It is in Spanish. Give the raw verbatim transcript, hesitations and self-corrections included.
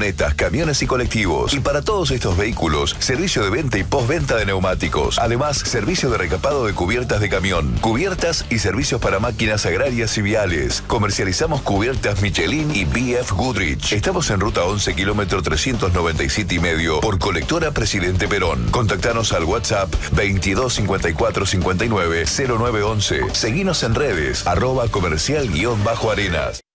camionetas, camiones y colectivos. Y para todos estos vehículos, servicio de venta y postventa de neumáticos. Además, servicio de recapado de cubiertas de camión, cubiertas y servicios para máquinas agrarias y viales. Comercializamos cubiertas Michelin y B F Goodrich. Estamos en ruta once, kilómetro trescientos noventa y siete y medio, por colectora Presidente Perón. Contactanos al WhatsApp veintidós cincuenta y cuatro cincuenta y nueve cero nueve once. Seguinos en redes, arroba comercial guión bajo arenas.